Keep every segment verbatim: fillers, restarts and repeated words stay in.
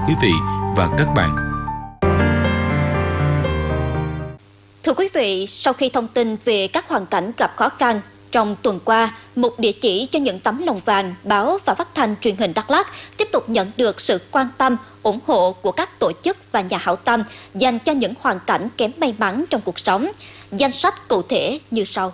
quý vị và các bạn. Thưa quý vị, sau khi thông tin về các hoàn cảnh gặp khó khăn trong tuần qua, một địa chỉ cho những tấm lòng vàng, báo và phát thanh truyền hình Đắk Lắk tiếp tục nhận được sự quan tâm, ủng hộ của các tổ chức và nhà hảo tâm dành cho những hoàn cảnh kém may mắn trong cuộc sống. Danh sách cụ thể như sau.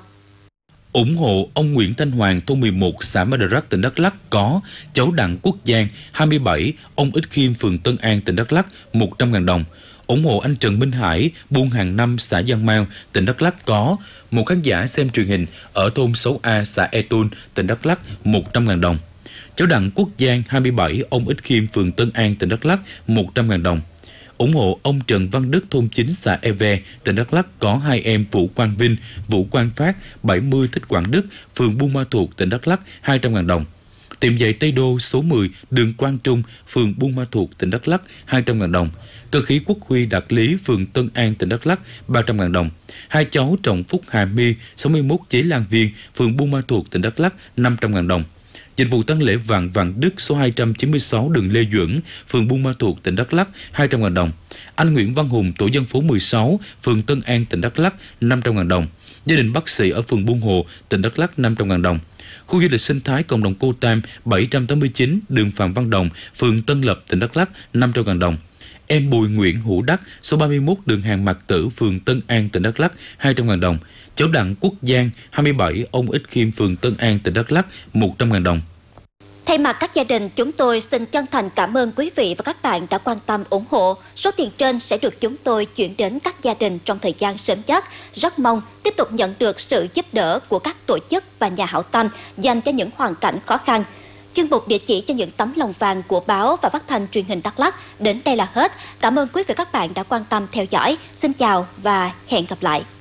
Ủng hộ ông Nguyễn Thanh Hoàng, thôn mười một, xã Mơ Đờ Rắc, tỉnh Đắk Lắk có cháu Đặng Quốc Giang, hai mươi bảy, ông Ích Khiêm, phường Tân An, tỉnh Đắk Lắk, một trăm nghìn đồng. Ủng hộ anh Trần Minh Hải, buôn hàng năm, xã Giang Mau, tỉnh Đắk Lắk có một khán giả xem truyền hình ở thôn sáu A, xã E Tôn, tỉnh Đắk Lắk, một trăm nghìn đồng. Cháu Đặng Quốc Giang, hai mươi bảy, ông Ích Khiêm, phường Tân An, tỉnh Đắk Lắk, một trăm nghìn đồng. Ủng hộ ông Trần Văn Đức, thôn chín, xã E Ve, tỉnh Đắk Lắk có hai em Vũ Quang Vinh, Vũ Quang Phát, bảy mươi, Thích Quảng Đức, phường Buôn Ma Thuột, tỉnh Đắk Lắk, hai trăm nghìn đồng. Tiệm giày Tây Đô số mười, đường Quang Trung, phường Buôn Ma Thuột, tỉnh Đắk Lắk, hai trăm nghìn đồng. Cơ khí Quốc Huy Đạt Lý, phường Tân An, tỉnh Đắk Lắk, ba trăm nghìn đồng. Hai cháu Trọng Phúc Hà My, sáu mươi mốt, Chế Lan Viên, phường Buôn Ma Thuột, tỉnh Đắk Lắk, năm trăm nghìn đồng. Dịch vụ tang lễ Vạn Vạn Đức số hai trăm chín mươi sáu, đường Lê Duẩn, phường Buôn Ma Thuột, tỉnh Đắk Lắk, hai trăm nghìn đồng. Anh Nguyễn Văn Hùng, tổ dân phố mười sáu, phường Tân An, tỉnh Đắk Lắk, năm trăm nghìn đồng. Gia đình bác sĩ ở phường Buôn Hồ, tỉnh Đắk Lắk, năm trăm nghìn đồng. Khu du lịch sinh thái cộng đồng Cô Tam, bảy trăm tám mươi chín, đường Phạm Văn Đồng, phường Tân Lập, tỉnh Đắk Lắk, năm trăm nghìn đồng. Em Bùi Nguyễn Hữu Đắc, số ba mươi mốt, đường Hàng Mạc Tử, phường Tân An, tỉnh Đắk Lắk, hai trăm nghìn đồng. Cháu Đặng Quốc Giang, hai mươi bảy, ông Ích Khiêm, phường Tân An, tỉnh Đắk Lắk, một trăm nghìn đồng. Thay mặt các gia đình, chúng tôi xin chân thành cảm ơn quý vị và các bạn đã quan tâm ủng hộ. Số tiền trên sẽ được chúng tôi chuyển đến các gia đình trong thời gian sớm nhất. Rất mong tiếp tục nhận được sự giúp đỡ của các tổ chức và nhà hảo tâm dành cho những hoàn cảnh khó khăn. Chuyên mục địa chỉ cho những tấm lòng vàng của báo và phát thanh truyền hình Đắk Lắk đến đây là hết. Cảm ơn quý vị và các bạn đã quan tâm theo dõi. Xin chào và hẹn gặp lại.